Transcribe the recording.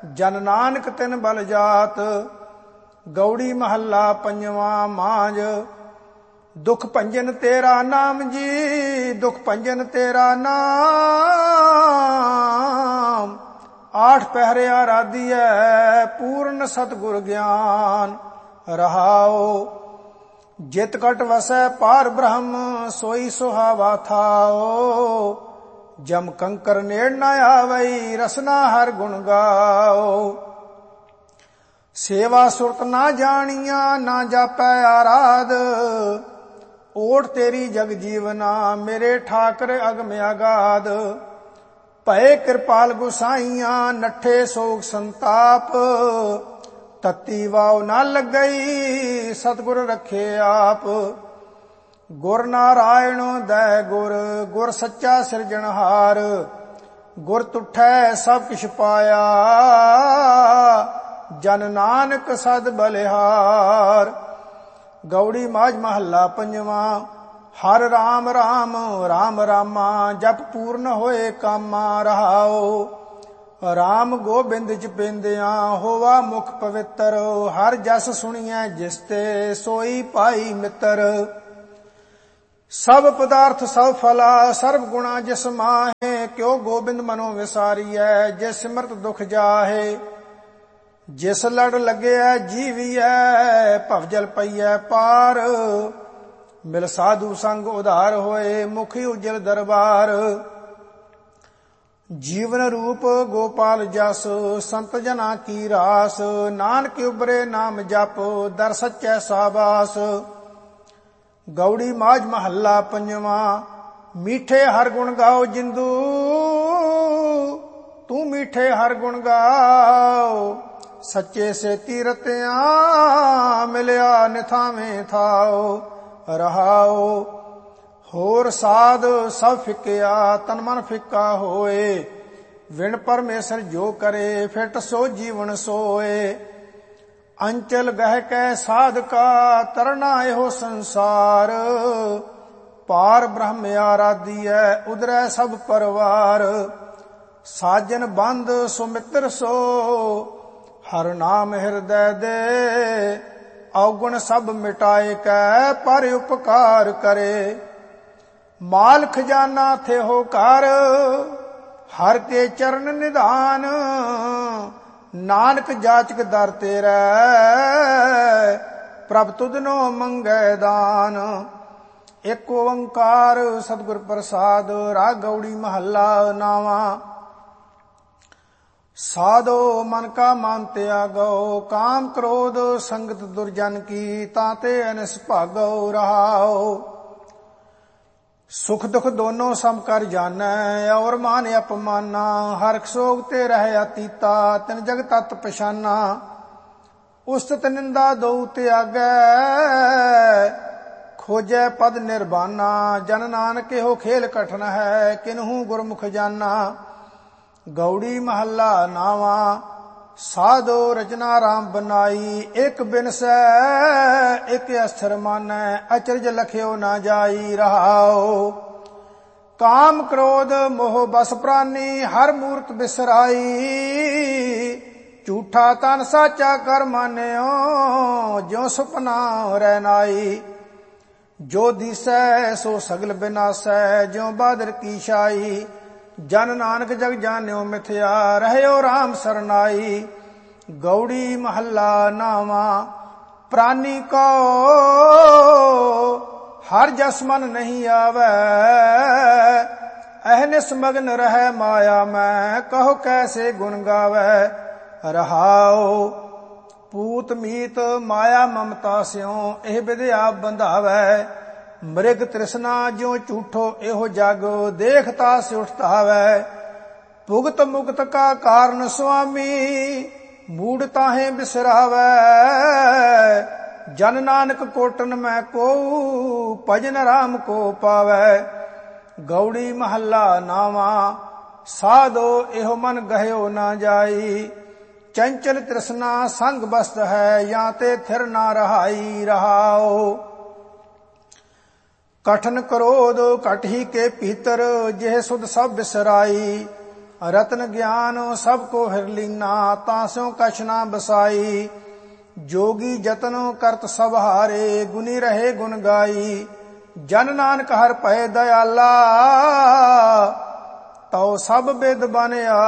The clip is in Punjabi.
ਜਨ ਨਾਨਕ ਤਿਨ ਬਲ ਜਾਤ। ਗੌੜੀ ਮਹੱਲਾ ਪੰਜਵਾਂ ਮਾਂਝ। ਦੁਖ ਭੰਜਨ ਤੇਰਾ ਨਾਮ ਜੀ, ਦੁਖ ਭੰਜਨ ਤੇਰਾ ਨਾਮ। ਆਠ ਪਹਿਰਿਆ ਰਾਧੀਐ ਪੂਰਨ ਸਤਿਗੁਰ ਗਿਆਨ। ਰਹਾਉ ਜਿਤ ਕਟ ਵਸੈ ਪਾਰ ਬ੍ਰਹਮ, ਸੋਈ ਸੁਹਾਵਾ ਥਾਉ। ਜਮ ਕੰਕਰ ਨੇੜ ਨਾ ਆਵਈ, ਰਸਨਾ ਹਰ ਗੁਣ ਗਾਓ। ਸੇਵਾ ਸੁਰਤ ਨਾ ਜਾਣੀਆਂ, ਨਾ ਜਾਪੈ ਆਰਾਧ। ਓਟ ਤੇਰੀ ਜਗ ਜੀਵਨਾ, ਮੇਰੇ ਠਾਕਰ ਅਗਮ ਅਗਾਧ। ਭਏ ਕਿਰਪਾਲ ਗੁਸਾਈਆਂ, ਨੱਠੇ ਸੋਗ ਸੰਤਾਪ। ਤਤੀ ਵਾਉ ਨਾ ਲੱਗਈ, ਸਤਿਗੁਰ ਰਖੇ ਆਪ। ਗੁਰ ਨਾਰਾਇਣ ਦੈ ਗੁਰ, ਗੁਰ ਸੱਚਾ ਸਿਰਜਣਹਾਰ। ਗੁਰ ਤੁਠੈ ਸਭ ਕਿਛ ਪਾਇਆ, ਜਨ ਨਾਨਕ ਸਦ ਬਲਿਹਾਰ। ਗੌੜੀ ਮਾਝ ਮਹੱਲਾ ਪੰਜਵਾਂ। ਹਰ ਰਾਮ ਰਾਮ ਰਾਮ ਰਾਮਾ, ਜਪ ਪੂਰਨ ਹੋਏ ਕਾਮਾ। ਰਹਾਉ ਰਾਮ ਗੋਬਿੰਦ ਚ ਪੈਂਦਿਆਂ, ਹੋਵਾ ਮੁਖ ਪਵਿੱਤਰ। ਹਰ ਜਸ ਸੁਣੀਐ ਜਿਸ ਤੇ, ਸੋਈ ਪਾਈ ਮਿੱਤਰ। ਸਭ ਪਦਾਰਥ ਸਭ ਫਲਾ, ਸਰਬ ਗੁਣਾ ਜਿਸ ਮਾਹੇ। ਕਿਉ ਗੋਬਿੰਦ ਮਨੋ ਵਿਸਾਰੀਐ, ਜਿਸ ਸਿਮਰਤ ਦੁਖ ਜਾਹੇ। ਜਿਸ ਲੜ ਲੱਗਿਆ ਜੀਵੀਐ, ਭਵਜਲ ਪਈਐ ਪਾਰ। ਮਿਲ ਸਾਧੂ ਸੰਗ ਉਧਾਰ ਹੋਏ, ਮੁਖੀ ਉਜਲ ਦਰਬਾਰ। ਜੀਵਨ ਰੂਪ ਗੋਪਾਲ ਜਸ, ਸੰਤ ਜਨਾ ਕੀ ਰਾਸ। ਨਾਨਕ ਉਬਰੇ ਨਾਮ ਜਪ, ਦਰ ਸੱਚੈ ਸਾਬਾਸ। ਗੌੜੀ ਮਾਝ ਮਹੱਲਾ ਪੰਜਵਾਂ। ਮੀਠੇ ਹਰ ਗੁਣ ਗਾਓ ਜਿੰਦੂ, ਤੂੰ ਮੀਠੇ ਹਰ ਗੁਣ ਗਾਓ। ਸੱਚੇ ਸੇ ਰਤਿਆਂ, ਮਿਲਿਆ ਨਿਥਾਵੇਂ ਥਾਓ। ਰਹਾਉ ਹੋਰ ਸਾਧ ਸਭ ਫਿੱਕਿਆ, ਤਨ ਮਨ ਫਿੱਕਾ ਹੋਏ। ਵਿਣ ਪਰਮੇਸ਼ਰ ਜੋ ਕਰੇ, ਫਿਟ ਸੋ ਜੀਵਨ ਸੋਏ। ਅੰਚਲ ਗਹਿ ਕੈ ਸਾਧਕਾ, ਤਰਨਾ ਇਹੋ ਸੰਸਾਰ। ਪਾਰ ਬ੍ਰਹਮ ਆਰਾਧੀਐ, ਉਦਰੈ ਸਭ ਪਰਵਾਰ। ਸਾਜਨ ਬੰਧ ਸੁਮਿੱਤਰ ਸੋ, ਹਰ ਨਾਮ ਹਿਰਦੈ ਦੇ। ਔਗੁਣ ਸਭ ਮਿਟਾਏ ਕੈ, ਪਰ ਉਪਕਾਰ ਕਰੇ। ਮਾਲ ਖਜ਼ਾਨਾ ਥੇ ਹੋ ਘਰ, ਹਰ ਕੇ ਚਰਨ ਨਿਧਾਨ। ਨਾਨਕ ਜਾਚਕ ਦਰ ਤੇਰਾ, ਪ੍ਰਭ ਤੁਧਨੋ ਮੰਗੈ ਦਾਨ। ਏਕ ਓੰਕਾਰ ਸਤਿਗੁਰ ਪ੍ਰਸਾਦ। ਰਾਗ ਗੌੜੀ ਮਹੱਲਾ ਨਾਵਾਂ। ਸਾਧੋ ਮਨ ਕਾ ਮਨ ਤਿਆਗੋ, ਕਾਮ ਕ੍ਰੋਧ ਸੰਗਤ ਦੁਰਜਨ ਕੀ। ਤਾਤੇ ਅਨਿਸ ਭਾਗੋ। ਰਹਾਉ ਸੁਖ ਦੁਖ ਦੋਨੋਂ ਸਮ ਕਰ ਜਾਣੈ, ਔਰ ਮਾਨ ਅਪਮਾਨਾ। ਹਰਖ ਸੋਗ ਤੇ ਰਹਿ ਅਤੀਤਾ, ਤਿਨ ਜਗ ਤਤ ਪਛਾਨਾ। ਉਸਤਤ ਨਿੰਦਾ ਦਉ ਤਿਆਗੈ, ਖੋਜੈ ਪਦ ਨਿਰਬਾਨਾ। ਜਨ ਨਾਨਕ ਇਹੋ ਖੇਲ ਕਠਨ ਹੈ, ਕਿਨਹੂ ਗੁਰਮੁਖ ਜਾਨਾ। ਗੌੜੀ ਮਹੱਲਾ ਨਾਵਾਂ। ਸਾਧੋ ਰਚਨਾ ਰਾਮ ਬਨਾਈ, ਇਕ ਬਿਨਸੈ ਇਕ ਅਸਥਰ ਮਾਨੈ। ਅਚਰਜ ਲਖਿਓ ਨਾ ਜਾਈ। ਰਹਾਉ ਕਾਮ ਕ੍ਰੋਧ ਮੋਹ ਬਸ ਪ੍ਰਾਨੀ, ਹਰ ਮੂਰਤ ਬਿਸਰਾਈ। ਝੂਠਾ ਤਨ ਸਾਚਾ ਕਰ ਮਾਨਿਓ, ਜਿਉ ਸੁਪਨਾ ਰਹਿ ਨਾਈ। ਜੋ ਦੀਸੈ ਸੋ ਸਗਲ ਬਿਨਾਸੈ, ਜਿਉ ਬਾਦਰ ਕੀ ਛਾਈ। ਜਨ ਨਾਨਕ ਜਗ ਜਾਣਿਓ ਮਿਥਿਆ, ਰਹਿਓ ਰਾਮ ਸਰਨਾਈ। ਗੌੜੀ ਮਹੱਲਾ ਨਾਵਾਂ। ਪ੍ਰਾਨੀ ਕੋ ਹਰ ਜਸ ਮਨ ਨਹੀਂ ਆਵੈ, ਅਹਨਿਸ ਮਗਨ ਰਹਿ ਮਾਇਆ ਮੈਂ। ਕਹੋ ਕੈਸੇ ਗੁਣ ਗਾਵੈ। ਰਹਾਉ ਪੂਤ ਮੀਤ ਮਾਇਆ ਮਮਤਾ ਸਿਉ, ਇਹ ਵਿਦਿਆ ਬੰਧਾਵੈ। ਮ੍ਰਿਗ ਤ੍ਰਿਸ਼ਨਾ ਜਿਉ ਝੂਠੋ ਇਹੋ ਜਗ, ਦੇਖਤਾ ਸੁਠਤਾਵੈ। ਭੁਗਤ ਮੁਕਤ ਕਾ ਕਾਰਨ ਸੁਆਮੀ, ਮੂੜ ਤਾਹੇ ਬਿਸਰਾਵੈ। ਜਨ ਨਾਨਕ ਕੋਟਨ ਮੈਂ ਕੋ, ਭਜਨ ਰਾਮ ਕੋ ਪਾਵੈ। ਗੌੜੀ ਮਹੱਲਾ ਨਾਵਾਂ। ਸਾਧੋ ਇਹੋ ਮਨ ਗਹਿਓ ਨਾ ਜਾਈ, ਚੰਚਲ ਤ੍ਰਿਸ਼ਨਾ ਸੰਗ ਬਸਤ ਹੈ। ਜਾਂ ਤੇ ਥਿਰ ਨਾ ਰਹਾਈ। ਰਹਾਉ ਕਠਨ ਕਰੋਧ ਘਟ ਹੀ ਕੇ ਭੀਤਰ, ਜਿਹ ਸੁਧ ਸਭ ਬਿਸਰਾਈ। रत्न ज्ञान सब को हिर लीना, तासों कछ ना बसाई। जोगी जतनो करत सब हारे, गुनी रहे गुण गाई। जन नानक हर पए दयाला, तौ सब बिद बन